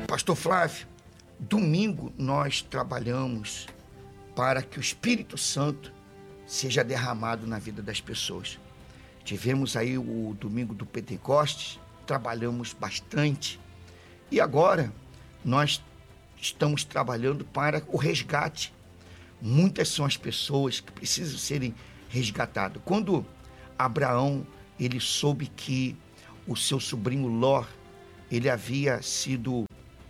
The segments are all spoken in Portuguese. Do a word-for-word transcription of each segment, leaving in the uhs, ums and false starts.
Pastor Flávio, domingo nós trabalhamos para que o Espírito Santo seja derramado na vida das pessoas. Tivemos aí o domingo do Pentecostes, trabalhamos bastante e agora nós estamos trabalhando para o resgate. Muitas são as pessoas que precisam serem resgatadas. Quando Abraão ele soube que o seu sobrinho Ló ele havia sido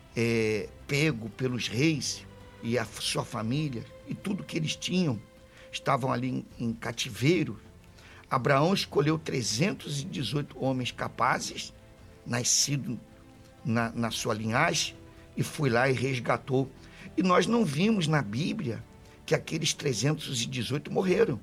é, pego pelos reis e a sua família e tudo que eles tinham estavam ali em, em cativeiro, Abraão escolheu trezentos e dezoito homens capazes, nascidos na, na sua linhagem, e foi lá e resgatou. E nós não vimos na Bíblia que aqueles trezentos e dezoito morreram.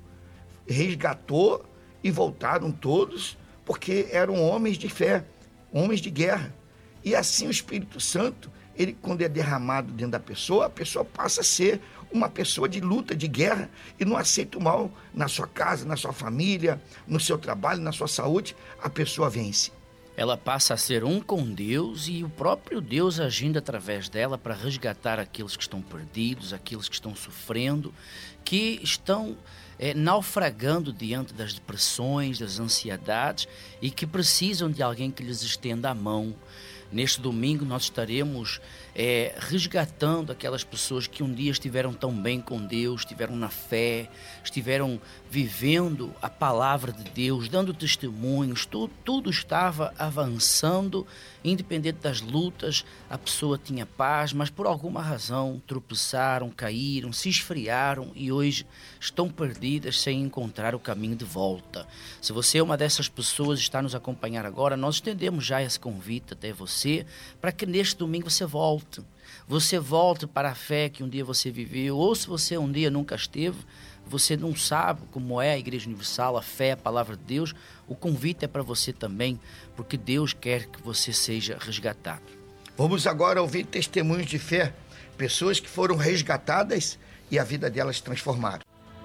Resgatou e voltaram todos, porque eram homens de fé, homens de guerra. E assim o Espírito Santo, ele, quando é derramado dentro da pessoa, a pessoa passa a ser uma pessoa de luta, de guerra, e não aceita o mal na sua casa, na sua família, no seu trabalho, na sua saúde, a pessoa vence. Ela passa a ser um com Deus e o próprio Deus agindo através dela para resgatar aqueles que estão perdidos, aqueles que estão sofrendo, que estão é, naufragando diante das depressões, das ansiedades e que precisam de alguém que lhes estenda a mão. Neste domingo nós estaremos é, resgatando aquelas pessoas que um dia estiveram tão bem com Deus, estiveram na fé, estiveram vivendo a palavra de Deus, dando testemunhos, tudo, tudo estava avançando, independente das lutas, a pessoa tinha paz, mas por alguma razão tropeçaram, caíram, se esfriaram e hoje estão perdidas sem encontrar o caminho de volta. Se você é uma dessas pessoas e está nos acompanhar agora, nós estendemos já esse convite até você, para que neste domingo você volte. Você volte para a fé que um dia você viveu, ou se você um dia nunca esteve, você não sabe como é a Igreja Universal, a fé, a palavra de Deus, o convite é para você também, porque Deus quer que você seja resgatado. Vamos agora ouvir testemunhos de fé, pessoas que foram resgatadas e a vida delas transformaram.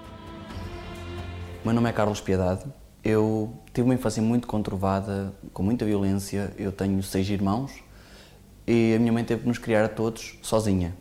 Meu nome é Carlos Piedade, eu tive uma infância muito conturbada, com muita violência, eu tenho seis irmãos e a minha mãe teve que nos criar a todos sozinha.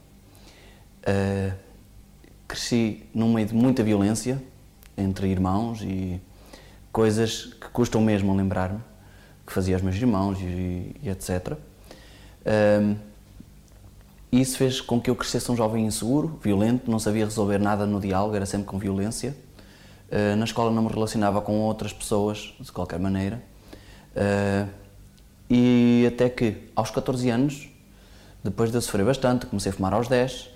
Uh, cresci num meio de muita violência entre irmãos e coisas que custam mesmo a lembrar-me, que fazia aos meus irmãos e, e etcétera. Uh, isso fez com que eu crescesse um jovem inseguro, violento, não sabia resolver nada no diálogo, era sempre com violência. Uh, na escola não me relacionava com outras pessoas, de qualquer maneira. Uh, e até que, aos catorze anos, depois de eu sofrer bastante, comecei a fumar aos dez,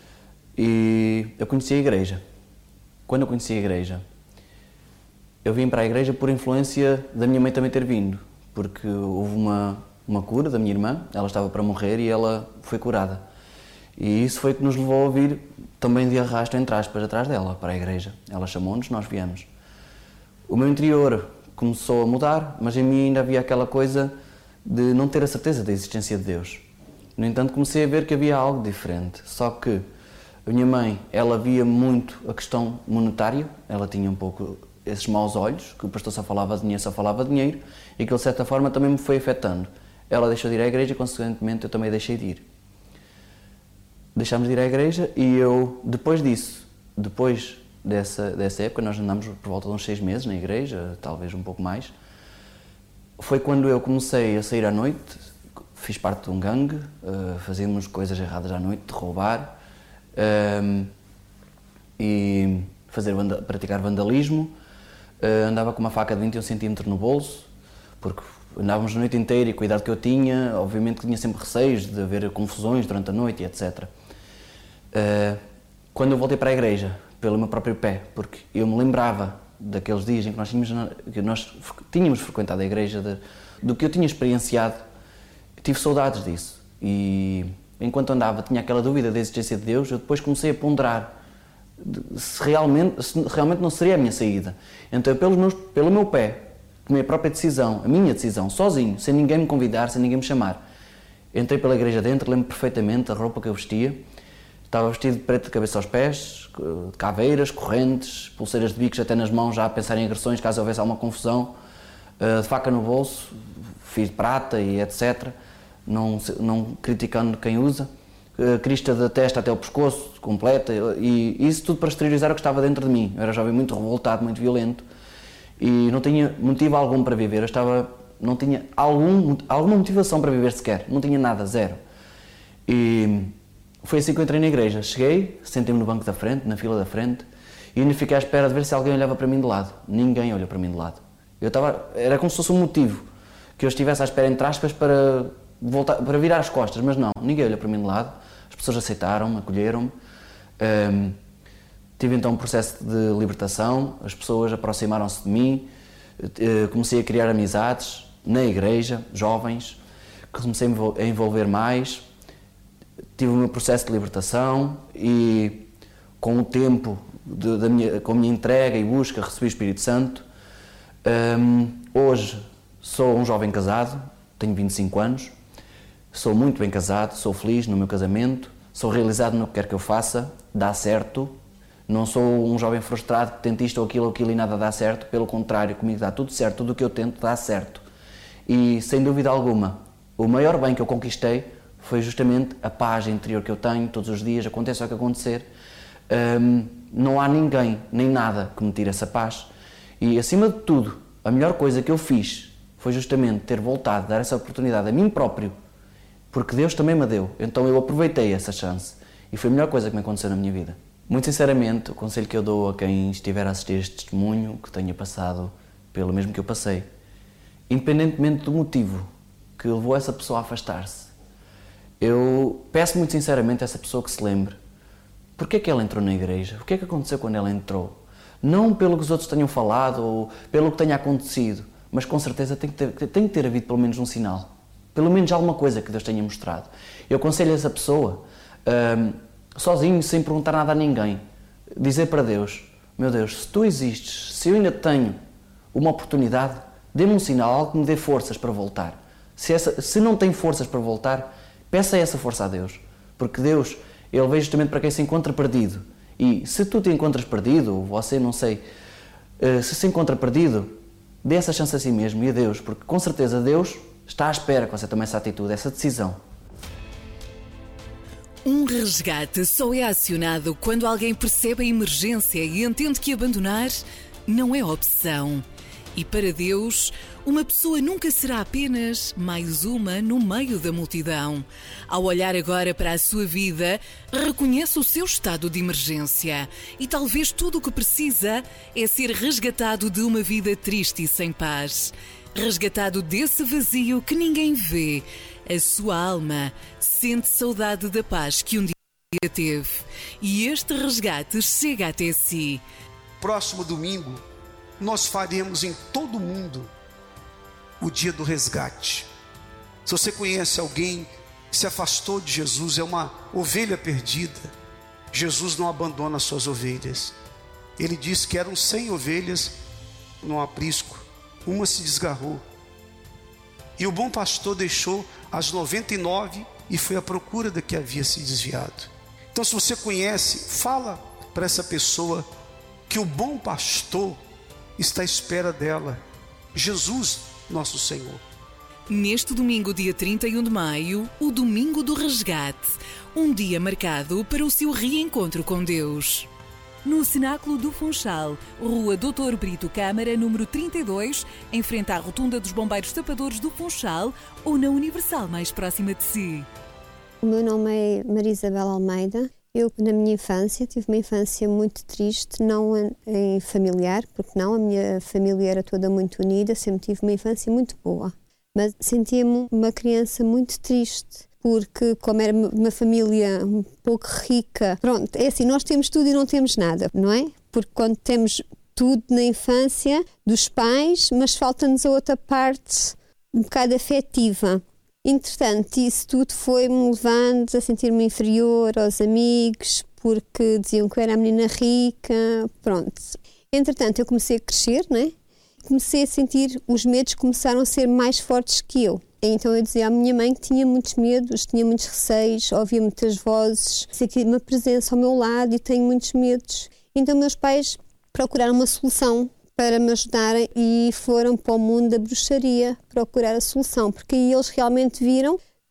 e eu conheci a igreja. Quando eu conheci a igreja, eu vim para a igreja por influência da minha mãe também ter vindo, porque houve uma, uma cura da minha irmã, ela estava para morrer e ela foi curada. E isso foi o que nos levou a vir também de arrasto, entre aspas, atrás dela, para a igreja. Ela chamou-nos, nós viemos. O meu interior começou a mudar, mas em mim ainda havia aquela coisa de não ter a certeza da existência de Deus. No entanto, comecei a ver que havia algo diferente, só que a minha mãe, ela via muito a questão monetária, ela tinha um pouco esses maus olhos, que o pastor só falava de dinheiro, só falava de dinheiro, e que de certa forma também me foi afetando. Ela deixou de ir à igreja e, consequentemente, eu também deixei de ir. Deixámos de ir à igreja e eu, depois disso, depois dessa, dessa época, nós andámos por volta de uns seis meses na igreja, talvez um pouco mais, foi quando eu comecei a sair à noite, fiz parte de um gangue, uh, fazíamos coisas erradas à noite, de roubar, um, e fazer, praticar vandalismo, uh, andava com uma faca de vinte e um centímetros no bolso, porque andávamos a noite inteira e cuidado que eu tinha, obviamente que tinha sempre receios de haver confusões durante a noite e etcétera. Uh, quando eu voltei para a igreja, pelo meu próprio pé, porque eu me lembrava daqueles dias em que nós tínhamos, que nós tínhamos frequentado a igreja, de, do que eu tinha experienciado, tive saudades disso. E enquanto andava, tinha aquela dúvida da existência de Deus, eu depois comecei a ponderar se realmente, se realmente não seria a minha saída. Então, pelos meus, pelo meu pé, tomei a própria decisão, a minha decisão, sozinho, sem ninguém me convidar, sem ninguém me chamar. Entrei pela igreja dentro, lembro perfeitamente a roupa que eu vestia. Estava vestido de preto de cabeça aos pés, caveiras, correntes, pulseiras de bicos até nas mãos, já a pensar em agressões caso houvesse alguma confusão, de faca no bolso, fiz de prata e etcétera. não, não criticando quem usa, crista da testa até o pescoço, completa, e isso tudo para exteriorizar o que estava dentro de mim. Eu era jovem muito revoltado, muito violento, e não tinha motivo algum para viver. Eu estava, não tinha algum, alguma motivação para viver sequer, não tinha nada, zero. E foi assim que eu entrei na igreja. Cheguei, sentei-me no banco da frente, na fila da frente, e ainda fiquei à espera de ver se alguém olhava para mim de lado. Ninguém olhou para mim de lado. Eu estava, era como se fosse um motivo que eu estivesse à espera, entre aspas, para, voltar, para virar as costas, mas não, ninguém olhou para mim de lado. As pessoas aceitaram-me, acolheram-me. Um, tive então um processo de libertação, as pessoas aproximaram-se de mim, uh, comecei a criar amizades na igreja, jovens, comecei a envolver mais, tive o meu processo de libertação e com o tempo, de, da minha, com a minha entrega e busca, recebi o Espírito Santo. Um, hoje sou um jovem casado, tenho vinte e cinco anos, sou muito bem casado, sou feliz no meu casamento, sou realizado no que quer que eu faça, dá certo. Não sou um jovem frustrado que tenta isto ou aquilo ou aquilo e nada dá certo. Pelo contrário, comigo dá tudo certo, tudo o que eu tento dá certo. E, sem dúvida alguma, o maior bem que eu conquistei foi justamente a paz interior que eu tenho todos os dias, aconteça o que acontecer. Hum, não há ninguém, nem nada que me tire essa paz. E, acima de tudo, a melhor coisa que eu fiz foi justamente ter voltado, dar essa oportunidade a mim próprio, porque Deus também me deu, então eu aproveitei essa chance e foi a melhor coisa que me aconteceu na minha vida. Muito sinceramente, o conselho que eu dou a quem estiver a assistir este testemunho, que tenha passado pelo mesmo que eu passei, independentemente do motivo que levou essa pessoa a afastar-se, eu peço muito sinceramente a essa pessoa que se lembre porque é que ela entrou na igreja, o que é que aconteceu quando ela entrou. Não pelo que os outros tenham falado ou pelo que tenha acontecido, mas com certeza tem que ter, tem que ter havido pelo menos um sinal. Pelo menos alguma coisa que Deus tenha mostrado. Eu aconselho essa pessoa, um, sozinho, sem perguntar nada a ninguém, dizer para Deus: meu Deus, se tu existes, se eu ainda tenho uma oportunidade, dê-me um sinal, algo que me dê forças para voltar. Se, essa, se não tem forças para voltar, peça essa força a Deus. Porque Deus, Ele veio justamente para quem se encontra perdido. E se tu te encontras perdido, ou você, não sei, uh, se se encontra perdido, dê essa chance a si mesmo e a Deus, porque com certeza Deus está à espera que você tome essa atitude, essa decisão. Um resgate só é acionado quando alguém percebe a emergência e entende que abandonar não é opção. E para Deus, uma pessoa nunca será apenas mais uma no meio da multidão. Ao olhar agora para a sua vida, reconhece o seu estado de emergência e talvez tudo o que precisa é ser resgatado de uma vida triste e sem paz. Resgatado desse vazio que ninguém vê, a sua alma sente saudade da paz que um dia teve. E este resgate chega até si. Próximo domingo, nós faremos em todo o mundo o dia do resgate. Se você conhece alguém que se afastou de Jesus, é uma ovelha perdida, Jesus não abandona as suas ovelhas. Ele disse que eram cem ovelhas no aprisco, uma se desgarrou. E o bom pastor deixou as noventa e nove e foi à procura da que havia se desviado. Então, se você conhece, fala para essa pessoa que o bom pastor está à espera dela, Jesus, nosso Senhor. Neste domingo, dia trinta e um de maio, o Domingo do Resgate, um dia marcado para o seu reencontro com Deus. No Cenáculo do Funchal, Rua doutor Brito Câmara, número trinta e dois, em frente à Rotunda dos Bombeiros Tapadores do Funchal, ou na Universal mais próxima de si. O meu nome é Maria Isabel Almeida. Eu, na minha infância, tive uma infância muito triste, não em familiar, porque não, a minha família era toda muito unida, sempre tive uma infância muito boa. Mas sentia-me uma criança muito triste, porque como era uma família um pouco rica, pronto, é assim, nós temos tudo e não temos nada, não é? Porque quando temos tudo na infância dos pais, mas falta-nos a outra parte um bocado afetiva. Entretanto, isso tudo foi-me levando a sentir-me inferior aos amigos, porque diziam que eu era a menina rica, pronto. Entretanto, eu comecei a crescer, não é? Comecei a sentir, os medos começaram a ser mais fortes que eu. Então eu dizia à minha mãe que tinha muitos medos, tinha muitos receios, ouvia muitas vozes, sentia uma presença ao meu lado e tenho muitos medos. Então meus pais procuraram uma solução para me ajudarem e foram para o mundo da bruxaria procurar a solução, porque aí eles realmente viram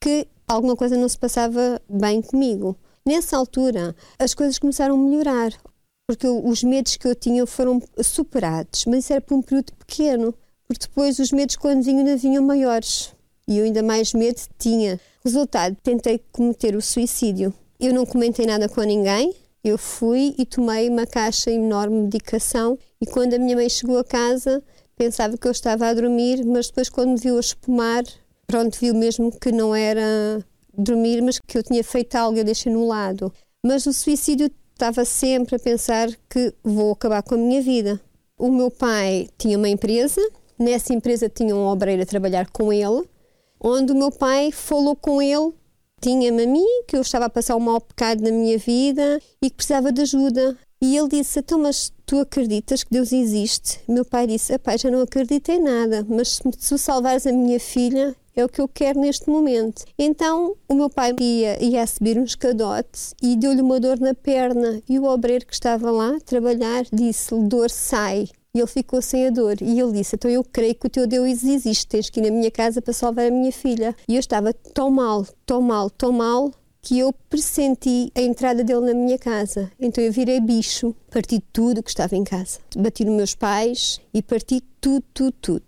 que alguma coisa não se passava bem comigo. Nessa altura, as coisas começaram a melhorar, porque eu, os medos que eu tinha foram superados, mas isso era por um período pequeno, porque depois os medos, quando vinham, ainda vinham maiores. E eu ainda mais medo tinha. Resultado, tentei cometer o suicídio. Eu não comentei nada com ninguém, eu fui e tomei uma caixa enorme de medicação, e quando a minha mãe chegou a casa, pensava que eu estava a dormir, mas depois quando me viu a espumar, pronto, viu mesmo que não era dormir, mas que eu tinha feito algo, eu deixei no lado. Mas o suicídio, estava sempre a pensar que vou acabar com a minha vida. O meu pai tinha uma empresa, nessa empresa tinha um obreiro a trabalhar com ele, onde o meu pai falou com ele, tinha-me a mim, que eu estava a passar um mau pecado na minha vida e que precisava de ajuda. E ele disse, então, mas tu acreditas que Deus existe? Meu pai disse, pai, já não acredito em nada, mas se tu salvares a minha filha, é o que eu quero neste momento. Então, o meu pai ia, ia a subir um escadote e deu-lhe uma dor na perna. E o obreiro que estava lá a trabalhar disse-lhe, dor, sai. E ele ficou sem a dor. E ele disse, então eu creio que o teu Deus existe, tens que ir na minha casa para salvar a minha filha. E eu estava tão mal, tão mal, tão mal, que eu pressenti a entrada dele na minha casa. Então eu virei bicho, parti tudo que estava em casa. Bati nos meus pais e parti tudo, tudo, tudo.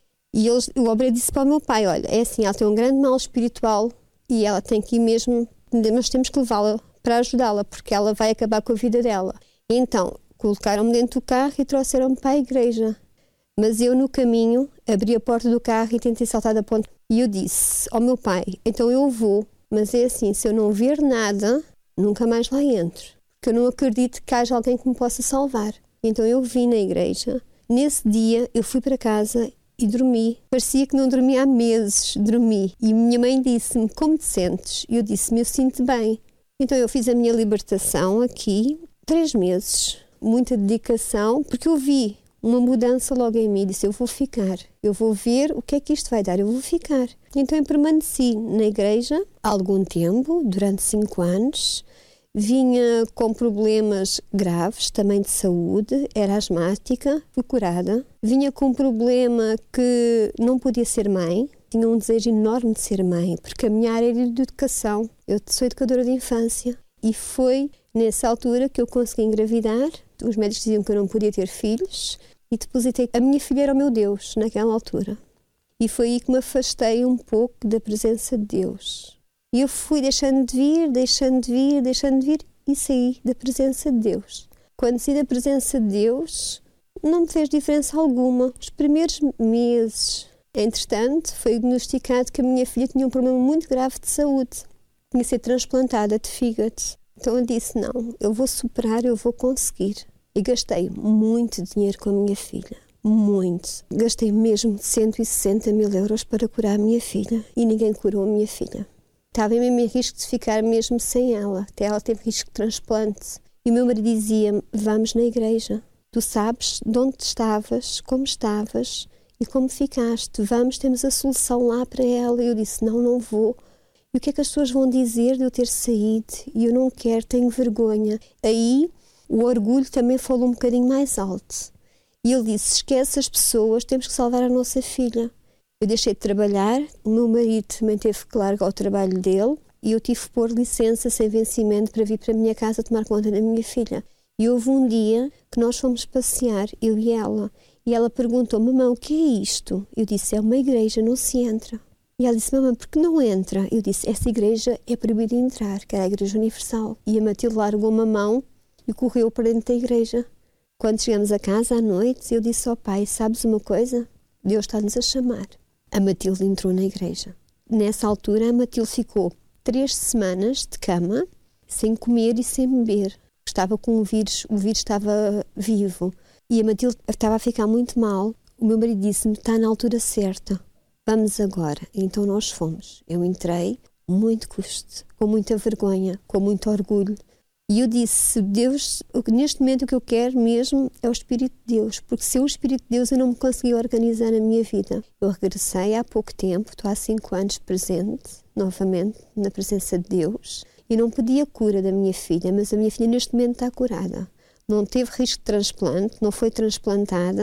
E eles, o obreiro disse para o meu pai, olha, é assim, ela tem um grande mal espiritual e ela tem que ir mesmo, mas temos que levá-la para ajudá-la, porque ela vai acabar com a vida dela. E então, colocaram-me dentro do carro e trouxeram-me para a igreja. Mas eu, no caminho, abri a porta do carro e tentei saltar da ponte. E eu disse ao meu pai, então eu vou, mas é assim, se eu não ver nada, nunca mais lá entro. Porque eu não acredito que haja alguém que me possa salvar. Então eu vim na igreja. Nesse dia, eu fui para casa e dormi. Parecia que não dormia há meses, dormi. E minha mãe disse-me, como te sentes? E eu disse-me, eu sinto bem. Então eu fiz a minha libertação aqui, três meses, muita dedicação, porque eu vi uma mudança logo em mim. Disse, eu vou ficar, eu vou ver o que é que isto vai dar, eu vou ficar. Então eu permaneci na igreja há algum tempo, durante cinco anos, vinha com problemas graves, também de saúde, era asmática, fui curada. Vinha com um problema que não podia ser mãe, tinha um desejo enorme de ser mãe, porque a minha área era de educação. Eu sou educadora de infância e foi nessa altura que eu consegui engravidar. Os médicos diziam que eu não podia ter filhos e depositei. A minha filha era o meu Deus naquela altura. E foi aí que me afastei um pouco da presença de Deus. E eu fui deixando de vir, deixando de vir, deixando de vir e saí da presença de Deus. Quando saí da presença de Deus, não me fez diferença alguma. Os primeiros meses, entretanto, foi diagnosticado que a minha filha tinha um problema muito grave de saúde. Tinha de ser transplantada de fígado. Então eu disse, não, eu vou superar, eu vou conseguir. E gastei muito dinheiro com a minha filha. Muito. Gastei mesmo cento e sessenta mil euros para curar a minha filha. E ninguém curou a minha filha. Estava mesmo em risco de ficar mesmo sem ela. Até ela teve risco de transplante. E o meu marido dizia-me, vamos na igreja. Tu sabes de onde estavas, como estavas e como ficaste. Vamos, temos a solução lá para ela. E eu disse, não, não vou. E o que é que as pessoas vão dizer de eu ter saído? E eu não quero, tenho vergonha. Aí o orgulho também falou um bocadinho mais alto. E ele disse, esquece as pessoas, temos que salvar a nossa filha. Eu deixei de trabalhar, o meu marido também teve que largar o trabalho dele e eu tive que pôr licença sem vencimento para vir para a minha casa tomar conta da minha filha. E houve um dia que nós fomos passear, eu e ela, e ela perguntou, mamãe, o que é isto? Eu disse, é uma igreja, não se entra. E ela disse, mamãe, por que não entra? Eu disse, essa igreja é proibida de entrar, que era a Igreja Universal. E a Matilde largou uma mão e correu para dentro da igreja. Quando chegamos a casa à noite, eu disse ao pai, sabes uma coisa? Deus está-nos a chamar. A Matilde entrou na igreja. Nessa altura, a Matilde ficou três semanas de cama, sem comer e sem beber. Estava com o vírus, o vírus estava vivo. E a Matilde estava a ficar muito mal. O meu marido disse-me, está na altura certa. Vamos agora. Então nós fomos. Eu entrei, muito custo, com muita vergonha, com muito orgulho. E eu disse, Deus, neste momento o que eu quero mesmo é o Espírito de Deus, porque sem o Espírito de Deus eu não me consegui organizar na minha vida. Eu regressei há pouco tempo, estou há cinco anos presente, novamente, na presença de Deus, e não pedi a cura da minha filha, mas a minha filha neste momento está curada. Não teve risco de transplante, não foi transplantada,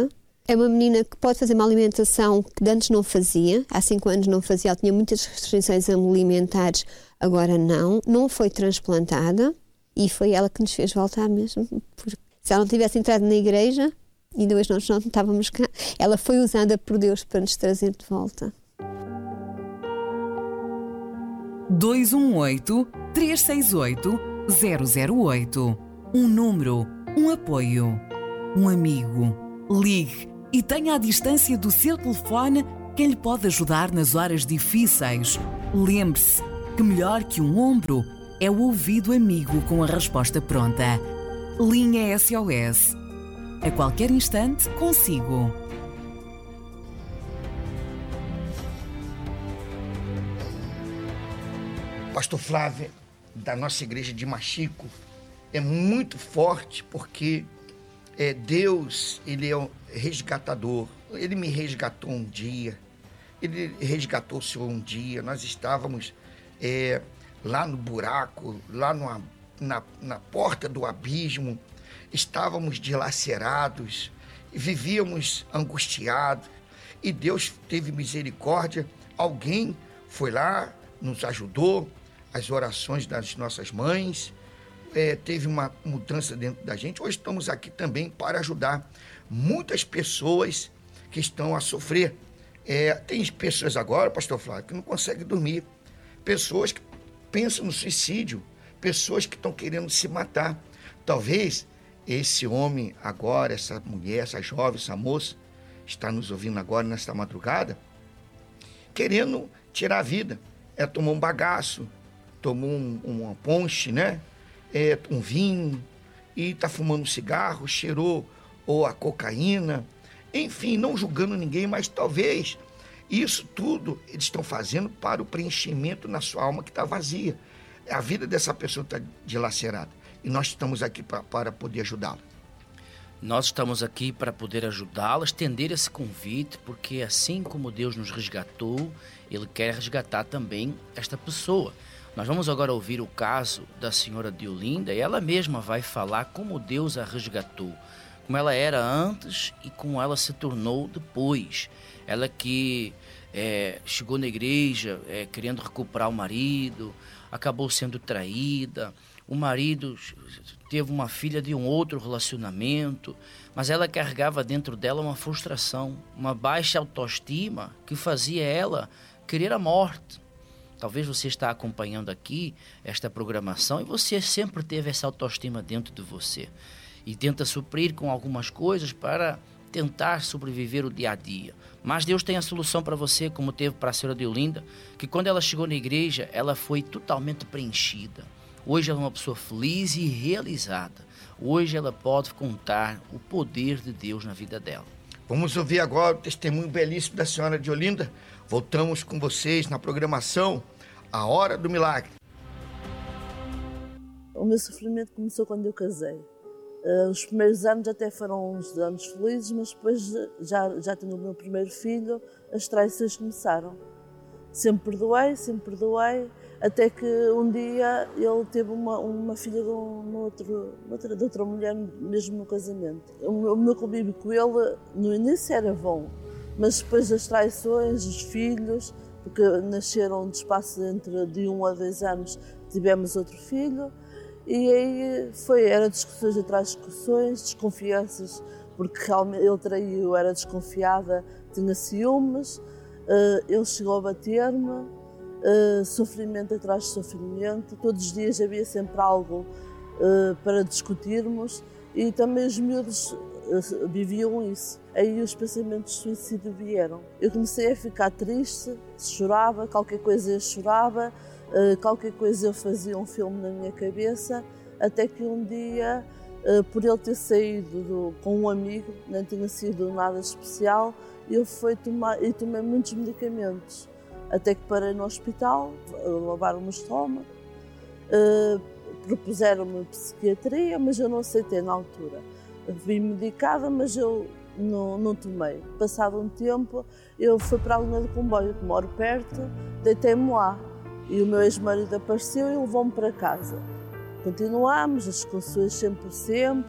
É uma menina que pode fazer uma alimentação que antes não fazia. Há cinco anos não fazia. Ela tinha muitas restrições alimentares, agora não. Não foi transplantada e foi ela que nos fez voltar mesmo. Porque se ela não tivesse entrado na igreja, ainda hoje nós não estávamos cá. Ela foi usada por Deus para nos trazer de volta. dois um oito, três seis oito, zero zero oito. Um número, um apoio, um amigo. Ligue e tenha à distância do seu telefone quem lhe pode ajudar nas horas difíceis. Lembre-se que melhor que um ombro é o ouvido amigo com a resposta pronta. Linha S O S. A qualquer instante, consigo. Pastor Flávio, da nossa igreja de Machico, é muito forte porque é, Deus, ele é um resgatador. Ele me resgatou um dia, ele resgatou o Senhor um dia. Nós estávamos é, lá no buraco, lá no, na, na porta do abismo, estávamos dilacerados, vivíamos angustiados, e Deus teve misericórdia. Alguém foi lá, nos ajudou, as orações das nossas mães, é, teve uma mudança dentro da gente. Hoje estamos aqui também para ajudar muitas pessoas que estão a sofrer. É, tem pessoas agora, pastor Flávio, que não conseguem dormir, pessoas que pensam no suicídio, pessoas que estão querendo se matar. Talvez esse homem agora, essa mulher, essa jovem, essa moça, está nos ouvindo agora nesta madrugada, querendo tirar a vida. É, tomou um bagaço, tomou um, uma ponche, né? É, um vinho, e está fumando um cigarro, cheirou ou a cocaína. Enfim, não julgando ninguém, mas talvez isso tudo eles estão fazendo para o preenchimento na sua alma que está vazia. A vida dessa pessoa está dilacerada. E nós estamos aqui pra, para poder ajudá-la. Nós estamos aqui para poder ajudá-la, estender esse convite, porque assim como Deus nos resgatou, Ele quer resgatar também esta pessoa. Nós vamos agora ouvir o caso da senhora Deolinda, e ela mesma vai falar como Deus a resgatou, como ela era antes e como ela se tornou depois. Ela que é, chegou na igreja é, querendo recuperar o marido, acabou sendo traída, o marido teve uma filha de um outro relacionamento, mas ela carregava dentro dela uma frustração, uma baixa autoestima que fazia ela querer a morte. Talvez você está acompanhando aqui esta programação e você sempre teve essa autoestima dentro de você e tenta suprir com algumas coisas para tentar sobreviver o dia a dia. Mas Deus tem a solução para você, como teve para a senhora Deolinda, que quando ela chegou na igreja, ela foi totalmente preenchida. Hoje ela é uma pessoa feliz e realizada. Hoje ela pode contar o poder de Deus na vida dela. Vamos ouvir agora o testemunho belíssimo da senhora Deolinda. Voltamos com vocês na programação A Hora do Milagre. O meu sofrimento começou quando eu casei. Uh, os primeiros anos até foram uns anos felizes, mas depois, já, já tendo o meu primeiro filho, as traições começaram. Sempre perdoei, sempre perdoei, até que um dia ele teve uma, uma filha de, um, outro, outra, de outra mulher, mesmo no casamento. O, o meu convívio com ele, no início era bom, mas depois das traições, os filhos, porque nasceram de espaço entre de um a dois anos, tivemos outro filho, e aí foi, era discussões atrás de discussões, desconfianças, porque realmente ele traiu, era desconfiada, tinha ciúmes, uh, ele chegou a bater-me, uh, sofrimento atrás de sofrimento, todos os dias havia sempre algo uh, para discutirmos, e também os miúdos uh, viviam isso. Aí os pensamentos de suicídio vieram. Eu comecei a ficar triste, chorava, qualquer coisa eu chorava, Uh, qualquer coisa eu fazia um filme na minha cabeça, até que um dia, uh, por ele ter saído do, com um amigo, não tinha sido nada especial, eu fui tomar, e tomei muitos medicamentos, até que parei no hospital, lavaram-me o estômago, uh, propuseram-me psiquiatria, mas eu não aceitei na altura. Vim medicada, mas eu não, não tomei. Passado um tempo, eu fui para a linha de comboio, que moro perto, deitei-me lá. E o meu ex-marido apareceu e levou-me para casa. Continuámos, as discussões sempre, sempre,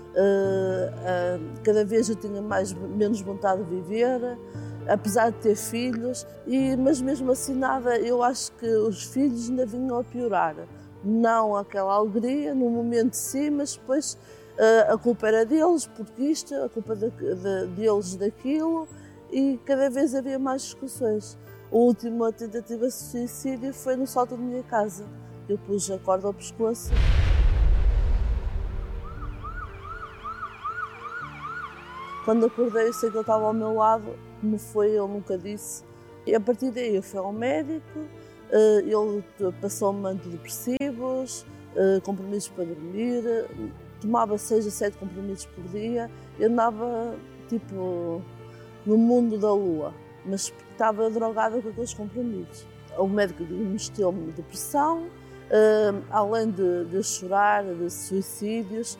uh, uh, cada vez eu tinha mais, menos vontade de viver, apesar de ter filhos, e, mas mesmo assim nada, eu acho que os filhos ainda vinham a piorar. Não aquela alegria, no momento sim, mas depois uh, a culpa era deles, porque isto, a culpa de, de, deles daquilo, e cada vez havia mais discussões. A última tentativa de suicídio foi no sótão da minha casa. Eu pus a corda ao pescoço. Quando acordei, eu sei que ele estava ao meu lado, como foi, ele nunca disse. E a partir daí eu fui ao médico, ele passou-me antidepressivos, comprimidos para dormir, tomava seis a sete comprimidos por dia. Eu andava, tipo, no mundo da lua, mas estava drogada com aqueles comprimidos. O médico diagnosticou-me depressão, além de, de chorar, de suicídios,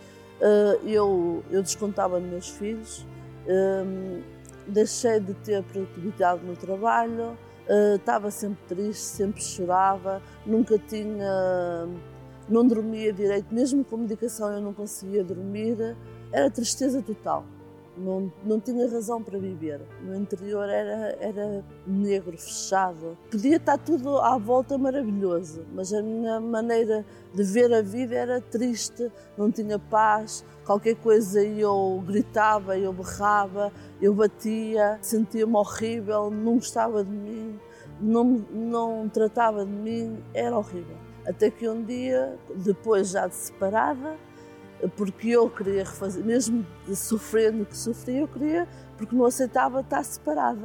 eu, eu descontava nos meus filhos. Um, deixei de ter produtividade no trabalho, uh, estava sempre triste, sempre chorava, nunca tinha, não dormia direito, mesmo com medicação eu não conseguia dormir, era tristeza total, não, não tinha razão para viver, o meu interior era, era negro, fechado, podia estar tudo à volta maravilhoso, mas a minha maneira de ver a vida era triste, não tinha paz. Qualquer coisa eu gritava, eu berrava, eu batia, sentia-me horrível, não gostava de mim, não, não tratava de mim, era horrível. Até que um dia, depois já de separada, porque eu queria refazer, mesmo sofrendo o que sofria, eu queria, porque não aceitava estar separada.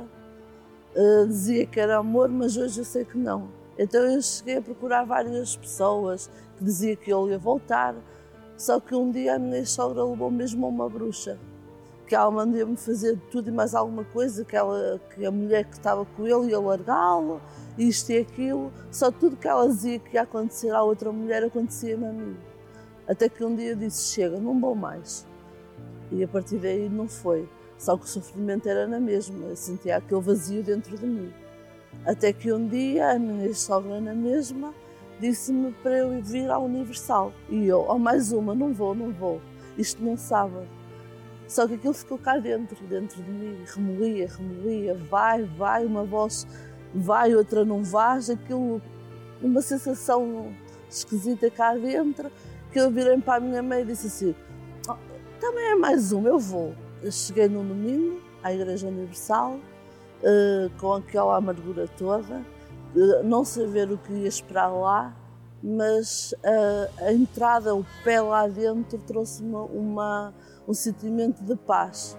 Uh, dizia que era amor, mas hoje eu sei que não. Então eu cheguei a procurar várias pessoas que diziam que ele ia voltar. Só que um dia a minha sogra levou mesmo a uma bruxa, que ela mandou-me fazer tudo e mais alguma coisa, que, ela, que a mulher que estava com ele ia largá-lo, isto e aquilo, só tudo que ela dizia que ia acontecer à outra mulher acontecia-me a mim. Até que um dia eu disse, chega, não vou mais. E a partir daí não foi, só que o sofrimento era na mesma, eu sentia aquele vazio dentro de mim. Até que um dia a minha sogra na mesma disse-me para eu vir à Universal. E eu, oh, mais uma, não vou, não vou. Isto num sábado. Só que aquilo ficou cá dentro, dentro de mim. Remolia, remolia, vai, vai, uma voz vai, outra não vai. Aquilo, uma sensação esquisita cá dentro, que eu virei para a minha mãe e disse assim, oh, também é mais uma, eu vou. Eu cheguei no domingo, à Igreja Universal, uh, com aquela amargura toda, não saber o que ia esperar lá, mas a, a entrada, o pé lá dentro, trouxe-me uma, um sentimento de paz.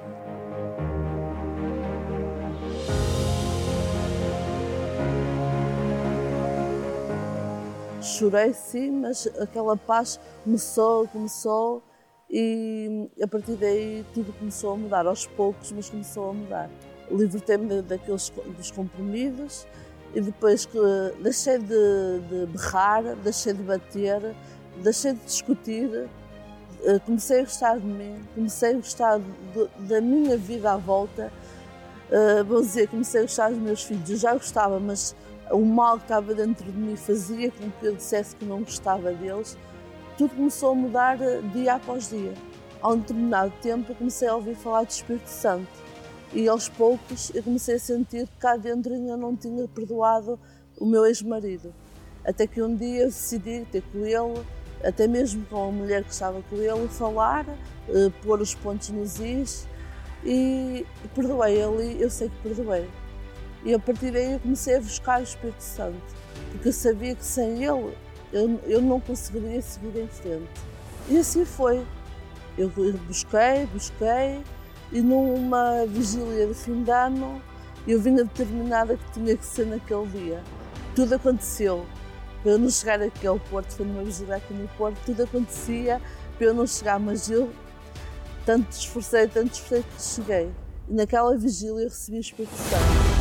Chorei sim, mas aquela paz começou, começou e a partir daí tudo começou a mudar, aos poucos, mas começou a mudar. Libertei-me daqueles dos comprimidos, e depois deixei de, de berrar, deixei de bater, deixei de discutir, comecei a gostar de mim, comecei a gostar de, da minha vida à volta. Uh, vou dizer, comecei a gostar dos meus filhos, eu já gostava, mas o mal que estava dentro de mim fazia com que eu dissesse que não gostava deles. Tudo começou a mudar dia após dia. A um determinado tempo eu comecei a ouvir falar do Espírito Santo. E aos poucos eu comecei a sentir que cá dentro ainda não tinha perdoado o meu ex-marido. Até que um dia eu decidi ter com ele, até mesmo com a mulher que estava com ele, falar, uh, pôr os pontos nos is e perdoei ele, eu sei que perdoei. E a partir daí eu comecei a buscar o Espírito Santo, porque eu sabia que sem ele eu, eu não conseguiria seguir em frente. E assim foi. Eu busquei, busquei, e numa vigília de fim de ano eu vinha determinada que tinha que ser naquele dia. Tudo aconteceu para eu não chegar aqui ao Porto, foi numa vigília aqui no Porto, tudo acontecia para eu não chegar, mas eu tanto esforcei, tanto esforcei que cheguei. E naquela vigília eu recebi o Espírito Santo.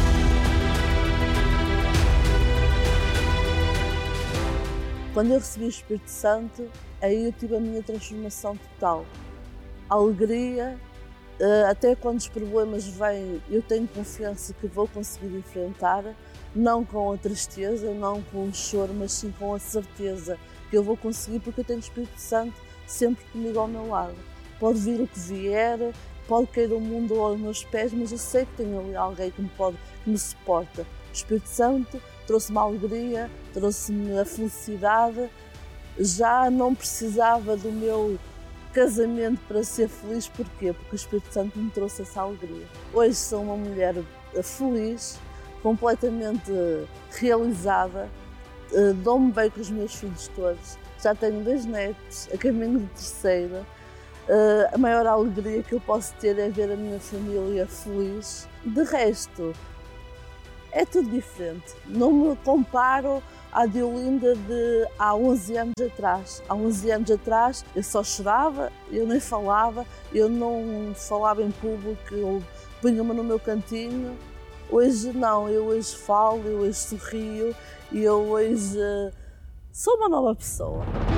Quando eu recebi o Espírito Santo, aí eu tive a minha transformação total. A alegria, até quando os problemas vêm, eu tenho confiança que vou conseguir enfrentar, não com a tristeza, não com o choro, mas sim com a certeza que eu vou conseguir, porque eu tenho o Espírito Santo sempre comigo ao meu lado. pode vir o que vier, pode cair o mundo aos meus pés, mas eu sei que tenho ali alguém que me, pode, que me suporta. O Espírito Santo trouxe-me a alegria, trouxe-me a felicidade. Já não precisava do meu casamento para ser feliz. Porquê? Porque o Espírito Santo me trouxe essa alegria. Hoje sou uma mulher feliz, completamente realizada, dou-me bem com os meus filhos todos, já tenho dois netos, a caminho do terceiro. A maior alegria que eu posso ter é ver a minha família feliz. De resto, é tudo diferente. Não me comparo à Diolinda de há onze anos atrás. Há onze anos atrás eu só chorava, eu nem falava, eu não falava em público, eu punha-me no meu cantinho. Hoje não, eu hoje falo, eu hoje sorrio e eu hoje sou uma nova pessoa.